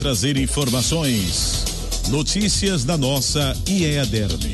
Trazer informações, notícias da nossa IEADERN.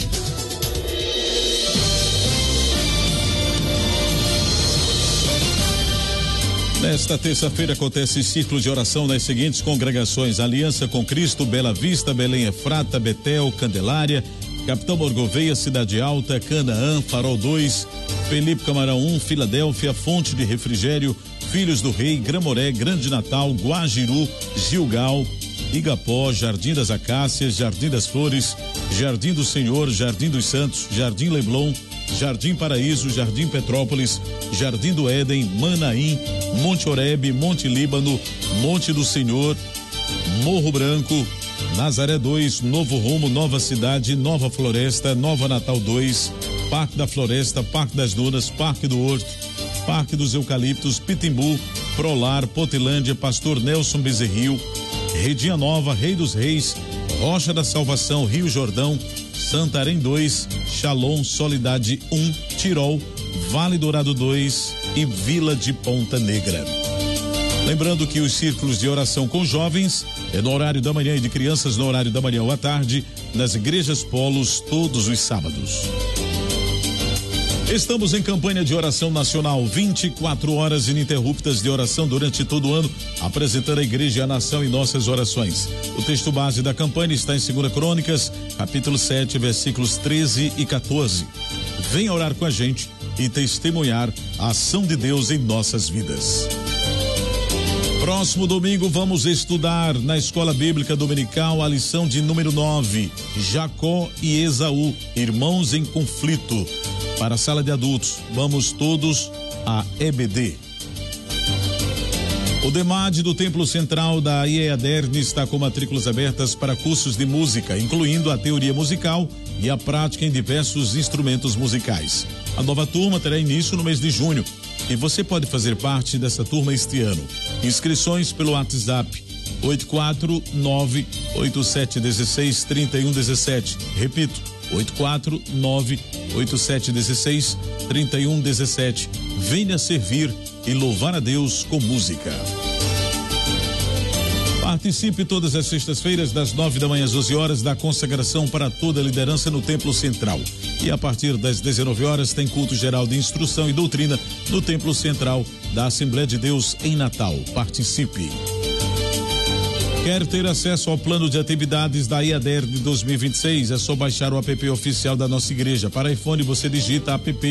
Nesta terça-feira acontece ciclo de oração nas seguintes congregações: Aliança com Cristo, Bela Vista, Belém Efrata, Betel, Candelária, Capitão Borgoveia, Cidade Alta, Canaã, Farol 2, Felipe Camarão 1, Filadélfia, Fonte de Refrigério, Filhos do Rei, Gramoré, Grande Natal, Guajiru, Gilgal, Igapó, Jardim das Acácias, Jardim das Flores, Jardim do Senhor, Jardim dos Santos, Jardim Leblon, Jardim Paraíso, Jardim Petrópolis, Jardim do Éden, Manaim, Monte Oreb, Monte Líbano, Monte do Senhor, Morro Branco, Nazaré 2, Novo Rumo, Nova Cidade, Nova Floresta, Nova Natal 2, Parque da Floresta, Parque das Dunas, Parque do Horto, Parque dos Eucaliptos, Pitimbu, Prolar, Potilândia, Pastor Nelson Bezerril, Redinha Nova, Rei dos Reis, Rocha da Salvação, Rio Jordão, Santarém 2, Shalom, Soledade 1, Tirol, Vale Dourado 2 e Vila de Ponta Negra. Lembrando que os círculos de oração com jovens é no horário da manhã e de crianças no horário da manhã ou à tarde, nas igrejas polos todos os sábados. Estamos em campanha de oração nacional, 24 horas ininterruptas de oração durante todo o ano, apresentando a igreja e a nação em nossas orações. O texto base da campanha está em 2 Crônicas, capítulo 7, versículos 13 e 14. Venha orar com a gente e testemunhar a ação de Deus em nossas vidas. Próximo domingo vamos estudar na Escola Bíblica Dominical a lição de número 9, Jacó e Esaú, irmãos em conflito. Para a sala de adultos, vamos todos à EBD. O DEMAD do Templo Central da IEADERN está com matrículas abertas para cursos de música, incluindo a teoria musical e a prática em diversos instrumentos musicais. A nova turma terá início no mês de junho e você pode fazer parte dessa turma este ano. Inscrições pelo WhatsApp 849-8716-3117. Repito, 849-8716-3117. Venha servir e louvar a Deus com música. Participe todas as sextas-feiras das 9 da manhã às 12 horas da consagração para toda a liderança no Templo Central. E a partir das 19 horas tem culto geral de instrução e doutrina no Templo Central da Assembleia de Deus em Natal. Participe. Quer ter acesso ao plano de atividades da IEADERN de 2026? É só baixar o app oficial da nossa igreja. Para iPhone você digita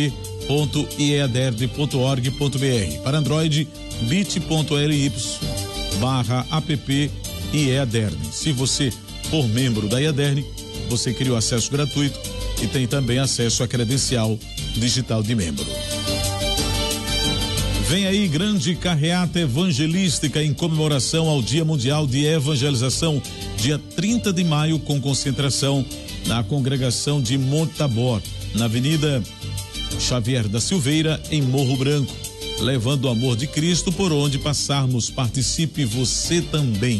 app.iedern.org.br. Para Android, bit.ly/app IEADERN. Se você for membro da IEADERN, você cria o acesso gratuito e tem também acesso à credencial digital de membro. Vem aí grande carreata evangelística em comemoração ao Dia Mundial de Evangelização, dia 30 de maio, com concentração na congregação de Monte Tabor, na Avenida Xavier da Silveira, em Morro Branco, levando o amor de Cristo por onde passarmos. Participe você também.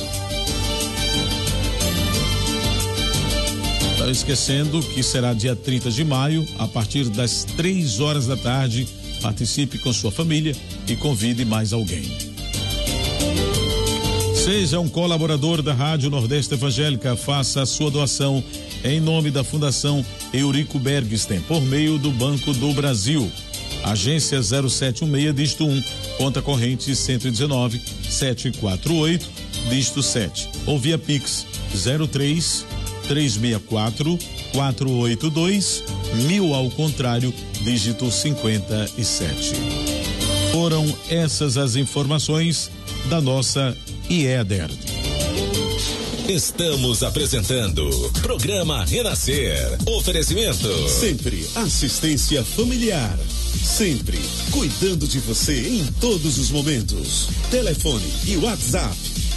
Não esquecendo que será dia 30 de maio, a partir das 3 horas da tarde. Participe com sua família e convide mais alguém. Seja um colaborador da Rádio Nordeste Evangélica, faça a sua doação em nome da Fundação Eurico Bergsten, por meio do Banco do Brasil. Agência 0716, dígito 1, conta corrente 119-748, dígito 7. Ou via Pix 03-364-482, 1000 ao contrário, dígito 57. Foram essas as informações da nossa IEADERN. Estamos apresentando Programa Renascer. Oferecimento. Sempre assistência familiar. Sempre cuidando de você em todos os momentos. Telefone e WhatsApp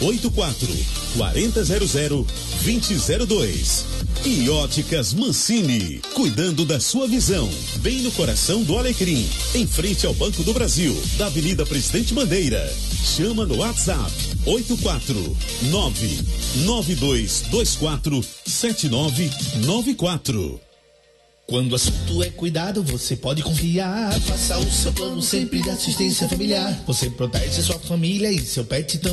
84-4000-2002. E Óticas Mancini, cuidando da sua visão, bem no coração do Alecrim, em frente ao Banco do Brasil, da Avenida Presidente Bandeira. Chama no WhatsApp 849-9224-7994. Quando o assunto é cuidado, você pode confiar. Faça o seu plano sempre de assistência familiar. Você protege sua família e seu pet também.